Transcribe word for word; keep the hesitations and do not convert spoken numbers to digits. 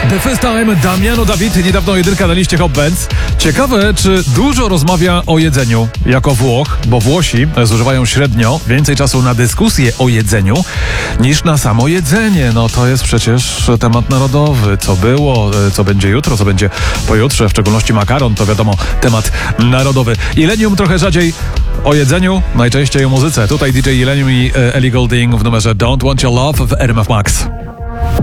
The First Time, Damiano David, niedawno jedynka na liście Hot Bands. Ciekawe, czy dużo rozmawia o jedzeniu jako Włoch, bo Włosi zużywają średnio więcej czasu na dyskusję o jedzeniu niż na samo jedzenie. No to jest przecież temat narodowy. Co było, co będzie jutro, co będzie pojutrze, w szczególności makaron, to wiadomo, temat narodowy. Illenium trochę rzadziej o jedzeniu, najczęściej o muzyce. Tutaj D J Illenium i Ellie Goulding w numerze Don't Want Your Love w R M F Max.